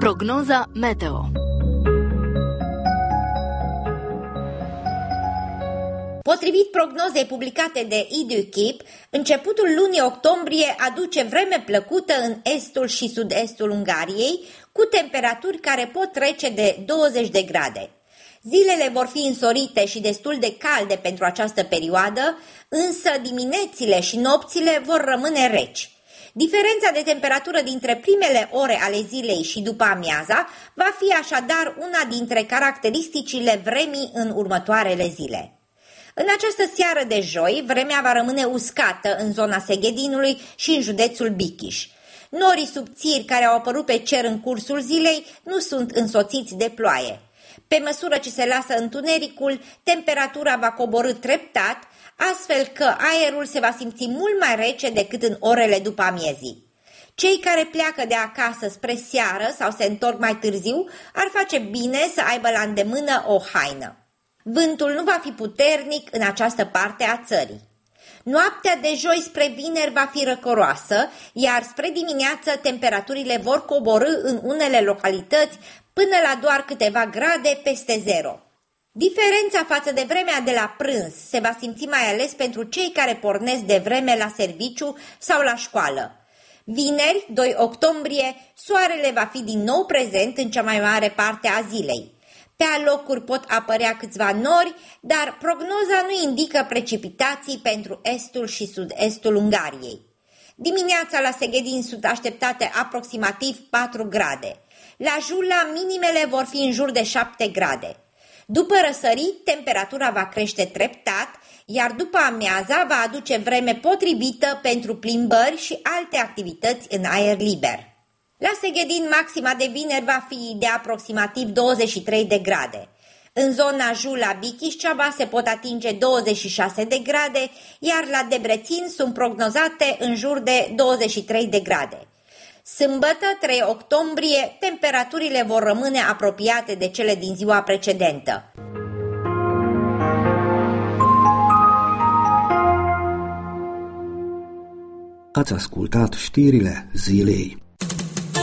Prognoza meteo. Potrivit prognozei publicate de EduCeep, începutul lunii octombrie aduce vreme plăcută în estul și sud-estul Ungariei, cu temperaturi care pot trece de 20 de grade. Zilele vor fi însorite și destul de calde pentru această perioadă, însă diminețile și nopțile vor rămâne reci. Diferența de temperatură dintre primele ore ale zilei și după amiaza va fi așadar una dintre caracteristicile vremii în următoarele zile. În această seară de joi, vremea va rămâne uscată în zona Seghedinului și în județul Bichiș. Norii subțiri care au apărut pe cer în cursul zilei nu sunt însoțiți de ploaie. Pe măsură ce se lasă întunericul, temperatura va coborî treptat, astfel că aerul se va simți mult mai rece decât în orele după amiezii. Cei care pleacă de acasă spre seară sau se întorc mai târziu ar face bine să aibă la îndemână o haină. Vântul nu va fi puternic în această parte a țării. Noaptea de joi spre vineri va fi răcoroasă, iar spre dimineață temperaturile vor coborî în unele localități până la doar câteva grade peste zero. Diferența față de vremea de la prânz se va simți mai ales pentru cei care pornesc de vreme la serviciu sau la școală. Vineri, 2 octombrie, soarele va fi din nou prezent în cea mai mare parte a zilei. Pe alocuri pot apărea câțiva nori, dar prognoza nu indică precipitații pentru estul și sud-estul Ungariei. Dimineața la Seghedin sunt așteptate aproximativ 4 grade. La Jula minimele vor fi în jur de 7 grade. După răsărit, temperatura va crește treptat, iar după amiaza va aduce vreme potrivită pentru plimbări și alte activități în aer liber. La Seghedin, maxima de vineri va fi de aproximativ 23 de grade. În zona Jula-Bichiș-Ceaba se pot atinge 26 de grade, iar la Debrețin sunt prognozate în jur de 23 de grade. Sâmbătă, 3 octombrie, temperaturile vor rămâne apropiate de cele din ziua precedentă. Ați ascultat știrile zilei.